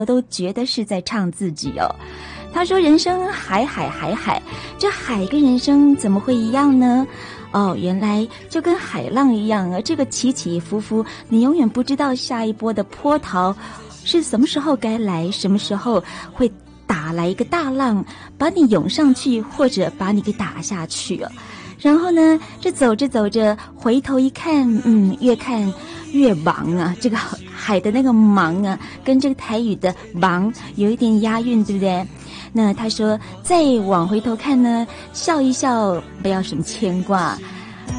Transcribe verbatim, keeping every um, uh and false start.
都觉得是在唱自己哦。他说人生海海海海，这海跟人生怎么会一样呢？哦，原来就跟海浪一样啊，这个起起伏伏，你永远不知道下一波的波涛是什么时候该来，什么时候会打来一个大浪把你涌上去，或者把你给打下去哦。然后呢，这走着走着回头一看，嗯，越看越茫啊，这个海的那个茫啊，跟这个台语的茫有一点押韵，对不对？那他说再往回头看呢，笑一笑，不要什么牵挂，